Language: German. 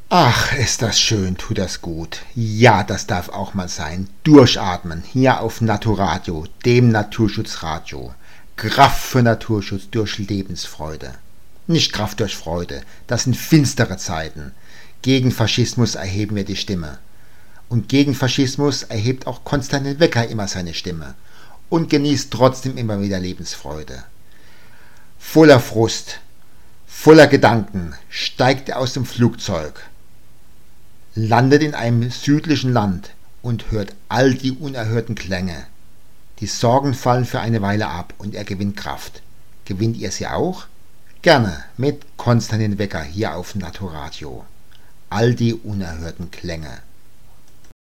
Ach, ist das schön, tut das gut. Ja, das darf auch mal sein. Durchatmen, hier auf Naturadio, dem Naturschutzradio. Kraft für Naturschutz durch Lebensfreude. Nicht Kraft durch Freude, das sind finstere Zeiten. Gegen Faschismus erheben wir die Stimme. Und gegen Faschismus erhebt auch Konstantin Wecker immer seine Stimme. Und genießt trotzdem immer wieder Lebensfreude. Voller Frust, voller Gedanken steigt er aus dem Flugzeug, landet in einem südlichen Land und hört all die unerhörten Klänge. Die Sorgen fallen für eine Weile ab und er gewinnt Kraft. Gewinnt ihr sie auch? Gerne mit Konstantin Wecker hier auf Naturadio. All die unerhörten Klänge.